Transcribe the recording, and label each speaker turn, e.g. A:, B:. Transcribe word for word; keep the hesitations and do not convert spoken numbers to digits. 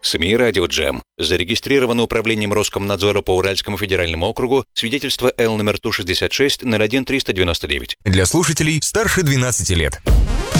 A: СМИ «Радио Джем». Зарегистрировано управлением Роскомнадзора по Уральскому федеральному округу. Свидетельство Л номер Ту шестьдесят шесть ноль один триста девяносто девять.
B: Для слушателей старше двенадцати лет.